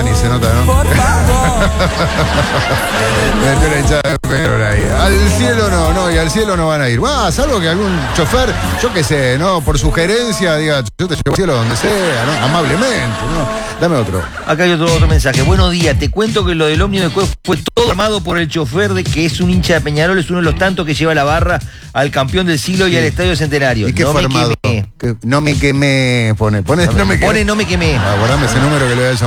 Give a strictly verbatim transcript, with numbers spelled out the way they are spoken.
Cavani, se nota, ¿no? Por favor. Metió la hinchada de Peñarol ahí. Al cielo no, no, y al cielo no van a ir. Ah, salvo que algún chofer, yo qué sé, ¿no? Por sugerencia, diga, yo te llevo al cielo donde sea, ¿no? Amablemente, ¿no? Dame otro. Acá hay otro, otro mensaje. Buenos días, te cuento que lo del ómnibus de Cueva fue todo armado por el chofer de que es un hincha de Peñarol, es uno de los tantos que lleva la barra al campeón del siglo y al Estadio Centenario. ¿Y qué no fue me armado? quemé. Que no me quemé, pone, pone, no me quemé. Pone no me quemé. Ah, guardame ese número que le voy a llamar.